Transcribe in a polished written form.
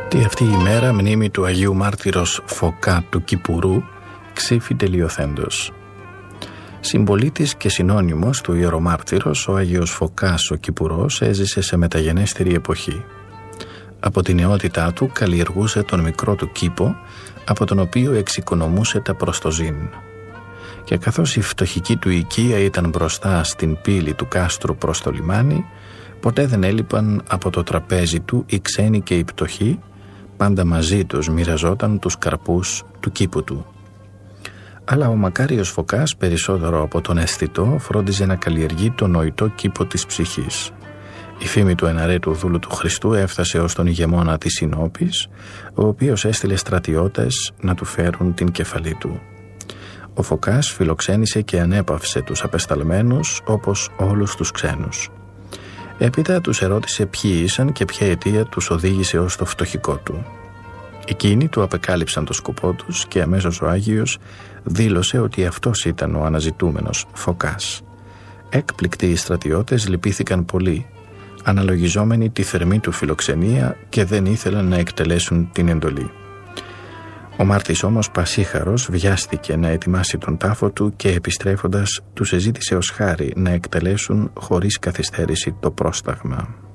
Αυτή η μέρα μνήμη του Αγίου Μάρτυρος Φωκά του Κυπουρού ξύφη τελειωθέντος. Συμπολίτης και συνώνυμος του ιερομάρτυρος, ο Άγιος Φωκάς ο Κυπουρός έζησε σε μεταγενέστερη εποχή. Από την νεότητά του καλλιεργούσε τον μικρό του κήπο, από τον οποίο εξοικονομούσε τα προστοζήν. Και καθώς η φτωχική του οικία ήταν μπροστά στην πύλη του κάστρου προς το λιμάνι, ποτέ δεν έλειπαν από το τραπέζι του οι ξένοι και οι πτωχοί, πάντα μαζί τους μοιραζόταν τους καρπούς του κήπου του. Αλλά ο μακάριος Φωκάς, περισσότερο από τον αισθητό, φρόντιζε να καλλιεργεί τον νοητό κήπο της ψυχής. Η φήμη του εναρέτου δούλου του Χριστού έφτασε ως τον ηγεμόνα της Συνόπης, ο οποίος έστειλε στρατιώτες να του φέρουν την κεφαλή του. Ο Φωκάς φιλοξένησε και ανέπαυσε τους απεσταλμένους όπως όλους τους ξένους. Έπειτα τους ερώτησε ποιοι ήσαν και ποια αιτία τους οδήγησε ως το φτωχικό του. Εκείνοι του απεκάλυψαν το σκοπό τους και αμέσως ο Άγιος δήλωσε ότι αυτός ήταν ο αναζητούμενος Φωκάς. Έκπληκτοι οι στρατιώτες λυπήθηκαν πολύ, αναλογιζόμενοι τη θερμή του φιλοξενία, και δεν ήθελαν να εκτελέσουν την εντολή. Ο μάρτης όμως πασίχαρος βιάστηκε να ετοιμάσει τον τάφο του και επιστρέφοντας τους εζήτησε ως χάρη να εκτελέσουν χωρίς καθυστέρηση το πρόσταγμα.